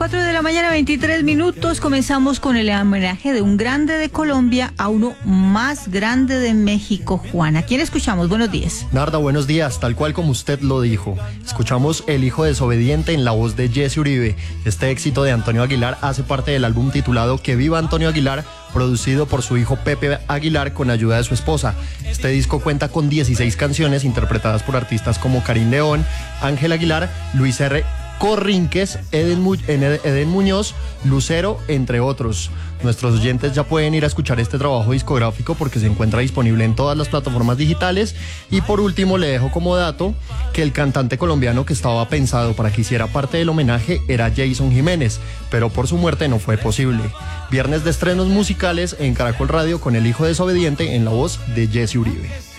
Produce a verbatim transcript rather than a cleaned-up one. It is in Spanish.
cuatro de la mañana, veintitrés minutos. Comenzamos con el homenaje de un grande de Colombia a uno más grande de México, Juan. ¿A quién escuchamos? Buenos días. Narda, buenos días. Tal cual como usted lo dijo, escuchamos El Hijo Desobediente en la voz de Jesse Uribe. Este éxito de Antonio Aguilar hace parte del álbum titulado Que Viva Antonio Aguilar, producido por su hijo Pepe Aguilar con ayuda de su esposa. Este disco cuenta con dieciséis canciones interpretadas por artistas como Karim León, Ángel Aguilar, Luis R. Corrinques, Eden, Mu- Eden Muñoz, Lucero, entre otros. Nuestros oyentes ya pueden ir a escuchar este trabajo discográfico porque se encuentra disponible en todas las plataformas digitales. Y por último le dejo como dato que el cantante colombiano que estaba pensado para que hiciera parte del homenaje era Jason Jiménez, pero por su muerte no fue posible. Viernes de estrenos musicales en Caracol Radio con El Hijo Desobediente en la voz de Jesse Uribe.